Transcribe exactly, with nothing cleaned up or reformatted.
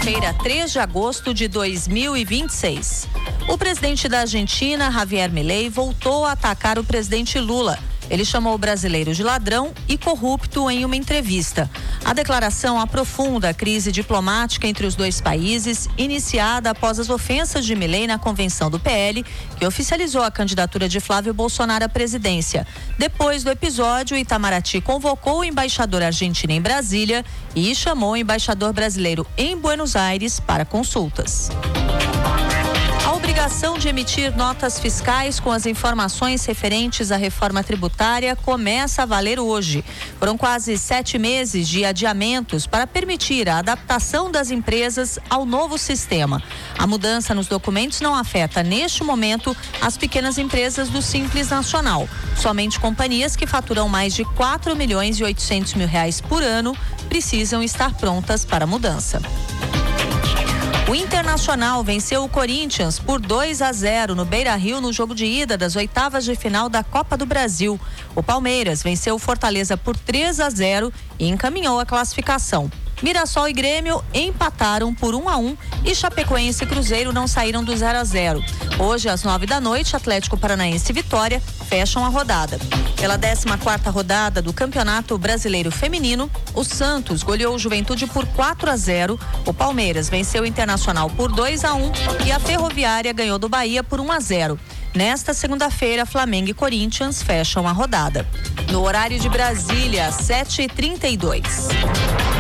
segunda-feira, três de agosto de dois mil e vinte e seis. O presidente da Argentina, Javier Milei, voltou a atacar o presidente Lula. Ele chamou o brasileiro de ladrão e corrupto em uma entrevista. A declaração aprofunda a crise diplomática entre os dois países, iniciada após as ofensas de Milei na convenção do P L, que oficializou a candidatura de Flávio Bolsonaro à presidência. Depois do episódio, o Itamaraty convocou o embaixador argentino em Brasília e chamou o embaixador brasileiro em Buenos Aires para consultas. A obrigação de emitir notas fiscais com as informações referentes à reforma tributária começa a valer hoje. Foram quase sete meses de adiamentos para permitir a adaptação das empresas ao novo sistema. A mudança nos documentos não afeta, neste momento, as pequenas empresas do Simples Nacional. Somente companhias que faturam mais de quatro milhões e oitocentos mil reais por ano precisam estar prontas para a mudança. O Internacional venceu o Corinthians por dois a zero no Beira-Rio no jogo de ida das oitavas de final da Copa do Brasil. O Palmeiras venceu o Fortaleza por três a zero e encaminhou a classificação. Mirassol e Grêmio empataram por um a um e Chapecoense e Cruzeiro não saíram do zero a zero. Hoje, às nove da noite, Atlético Paranaense e Vitória fecham a rodada. Pela décima quarta rodada do Campeonato Brasileiro Feminino, o Santos goleou o Juventude por quatro a zero, o Palmeiras venceu o Internacional por dois a um e a Ferroviária ganhou do Bahia por um a zero. Nesta segunda-feira, Flamengo e Corinthians fecham a rodada. No horário de Brasília, sete e trinta e dois.